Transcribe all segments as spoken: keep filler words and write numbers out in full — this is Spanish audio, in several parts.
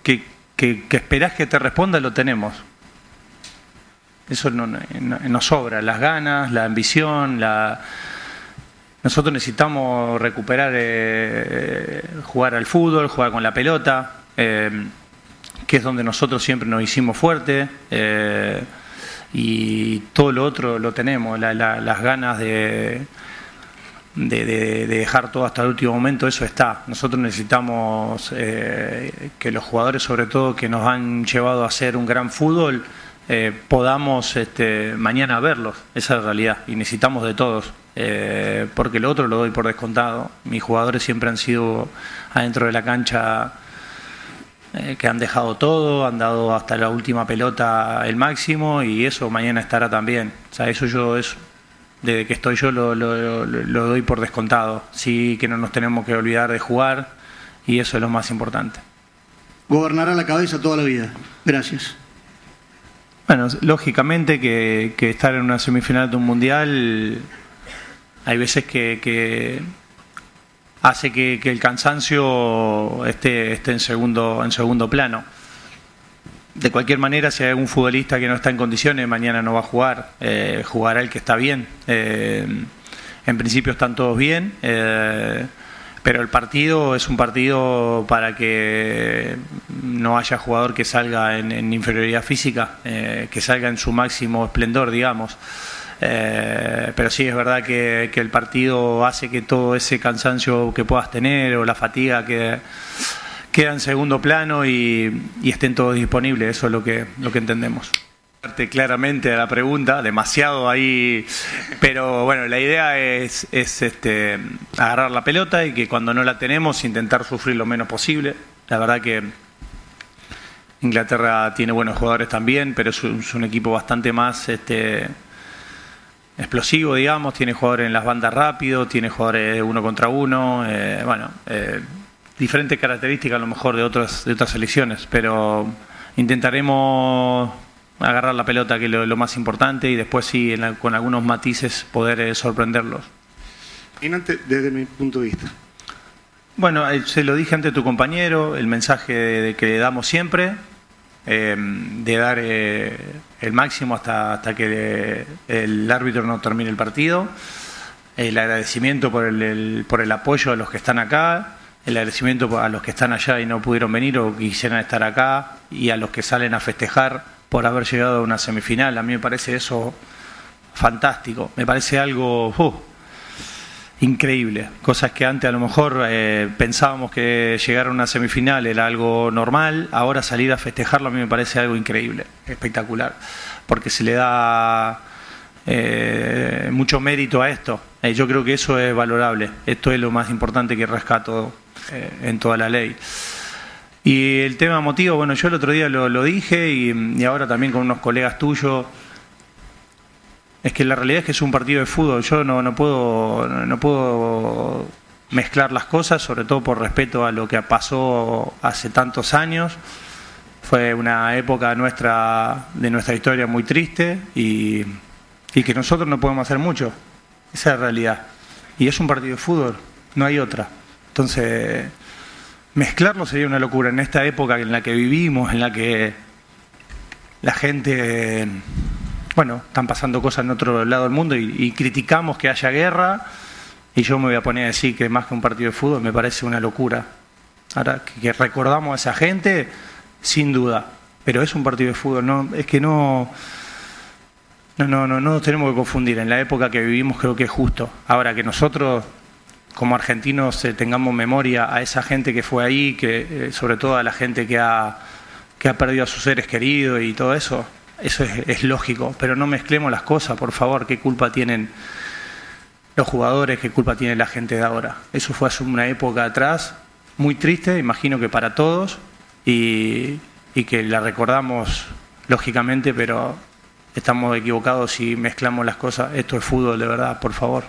que, que, que esperás que te responda, lo tenemos. Eso no, no, nos sobra, las ganas, la ambición, la... Nosotros necesitamos recuperar, eh, jugar al fútbol, jugar con la pelota, eh, que es donde nosotros siempre nos hicimos fuertes, eh, y todo lo otro lo tenemos, la, la, las ganas de, de, de, de dejar todo hasta el último momento, eso está. Nosotros necesitamos eh, que los jugadores, sobre todo, que nos han llevado a hacer un gran fútbol, eh, podamos este, mañana verlos, esa es la realidad, y necesitamos de todos. Eh, porque lo otro lo doy por descontado. Mis jugadores siempre han sido adentro de la cancha, eh, que han dejado todo, han dado hasta la última pelota el máximo, y eso mañana estará también. O sea, eso yo es desde que estoy yo lo, lo, lo doy por descontado. Sí, que no nos tenemos que olvidar de jugar, y eso es lo más importante. Gobernará la cabeza toda la vida. Gracias. Bueno, lógicamente que, que estar en una semifinal de un mundial, hay veces que, que hace que, que el cansancio esté, esté en segundo, en segundo plano. De cualquier manera, si hay algún futbolista que no está en condiciones, mañana no va a jugar, eh, jugará el que está bien. Eh, en principio están todos bien, eh, pero el partido es un partido para que no haya jugador que salga en, en inferioridad física, eh, que salga en su máximo esplendor, digamos. Eh, pero sí es verdad que, que el partido hace que todo ese cansancio que puedas tener o la fatiga que queda en segundo plano y, y estén todos disponibles. Eso es lo que, lo que entendemos. Claramente a la pregunta, demasiado ahí, pero bueno, la idea es, es este, agarrar la pelota y que cuando no la tenemos intentar sufrir lo menos posible. La verdad que Inglaterra tiene buenos jugadores también, pero es un, es un equipo bastante más este, explosivo, digamos. Tiene jugadores en las bandas rápido, tiene jugadores uno contra uno, eh, bueno, eh, diferentes características a lo mejor de otras, de otras selecciones, pero intentaremos agarrar la pelota, que es lo, lo más importante, y después sí, en la, con algunos matices, poder eh, sorprenderlos. Y antes, desde mi punto de vista. Bueno, eh, se lo dije ante tu compañero, el mensaje de, de que damos siempre, eh, de dar eh, el máximo hasta, hasta que el árbitro no termine el partido, el agradecimiento por el, el, por el apoyo a los que están acá, el agradecimiento a los que están allá y no pudieron venir o quisieran estar acá, y a los que salen a festejar por haber llegado a una semifinal. A mí me parece eso fantástico, me parece algo uh, increíble, cosas que antes a lo mejor eh, pensábamos que llegar a una semifinal era algo normal, ahora salir a festejarlo a mí me parece algo increíble, espectacular, porque se le da eh, mucho mérito a esto. Eh, yo creo que eso es valorable, esto es lo más importante que rescato eh, en toda la ley. Y el tema emotivo, bueno, yo el otro día lo, lo dije y, y ahora también con unos colegas tuyos, es que la realidad es que es un partido de fútbol. Yo no, no puedo no puedo mezclar las cosas, sobre todo por respeto a lo que pasó hace tantos años. Fue una época nuestra de nuestra historia muy triste y, y que nosotros no podemos hacer mucho. Esa es la realidad. Y es un partido de fútbol, no hay otra. Entonces, mezclarlo sería una locura en esta época en la que vivimos, en la que la gente, bueno, están pasando cosas en otro lado del mundo y, y criticamos que haya guerra, y yo me voy a poner a decir que más que un partido de fútbol me parece una locura. Ahora, que, que recordamos a esa gente, sin duda, pero es un partido de fútbol, no, es que no, no, no, no, no nos tenemos que confundir. En la época que vivimos creo que es justo. Ahora, que nosotros como argentinos eh, tengamos memoria a esa gente que fue ahí, que eh, sobre todo a la gente que ha, que ha perdido a sus seres queridos y todo eso, eso es, es lógico, pero no mezclemos las cosas, por favor. ¿Qué culpa tienen los jugadores? ¿Qué culpa tiene la gente de ahora? Eso fue hace una época atrás, muy triste, imagino que para todos, y, y que la recordamos lógicamente, pero estamos equivocados si mezclamos las cosas. Esto es fútbol de verdad, por favor.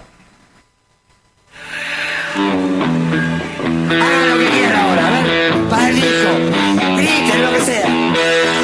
Hagan lo que quieran ahora, a ver, para el disco, griten lo que sea.